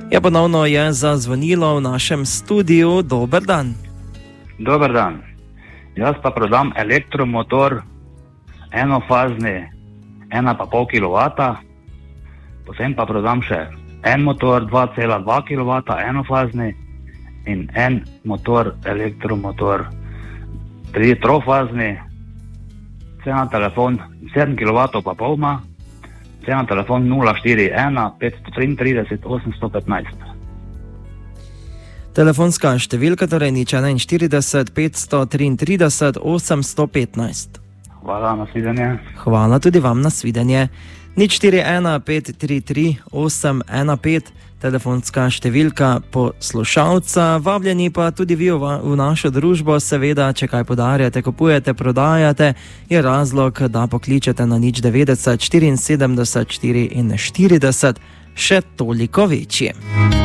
Ja, ponovno je zazvonilo v našem studiu. Dober dan. Dober dan. Jaz pa prodam elektromotor, enofazni, 1,5 kW, potem pa prodam še en motor, 2,2 kW, enofazni in en motor, elektromotor, trofazni, cena telefon 7 kW pa pol ima, cena telefon 041 533 815. Telefonska številka torej 041 533 815. Hvala, nasvidenje. Hvala tudi vam, nasvidenje. 041 533 815, telefonska številka poslušalca. Vabljeni pa tudi vi v našo družbo, seveda, če kaj podarjate, kupujete, prodajate, je razlog, da pokličete na 090 74 44, še toliko večji.